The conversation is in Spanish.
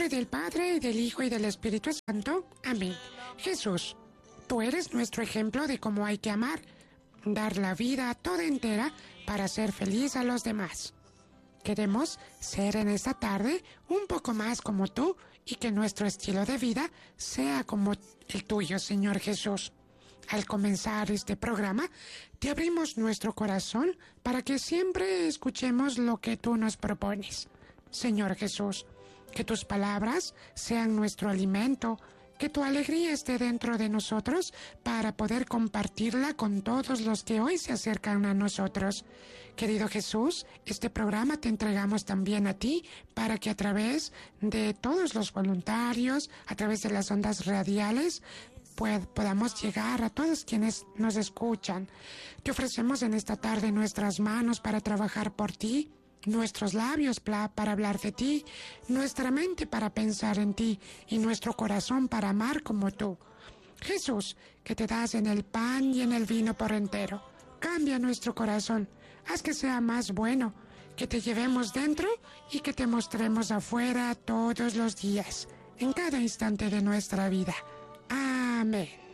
nombre del Padre, y del Hijo, y del Espíritu Santo. Amén. Jesús, tú eres nuestro ejemplo de cómo hay que amar, dar la vida toda entera para hacer feliz a los demás. Queremos ser en esta tarde un poco más como tú y que nuestro estilo de vida sea como el tuyo, Señor Jesús. Al comenzar este programa, te abrimos nuestro corazón para que siempre escuchemos lo que tú nos propones. Señor Jesús, que tus palabras sean nuestro alimento, que tu alegría esté dentro de nosotros para poder compartirla con todos los que hoy se acercan a nosotros. Querido Jesús, este programa te entregamos también a ti para que a través de todos los voluntarios, a través de las ondas radiales, podamos llegar a todos quienes nos escuchan. Te ofrecemos en esta tarde nuestras manos para trabajar por ti, nuestros labios para hablar de ti, nuestra mente para pensar en ti y nuestro corazón para amar como tú. Jesús, que te das en el pan y en el vino por entero, cambia nuestro corazón, haz que sea más bueno, que te llevemos dentro y que te mostremos afuera todos los días, en cada instante de nuestra vida. Amén.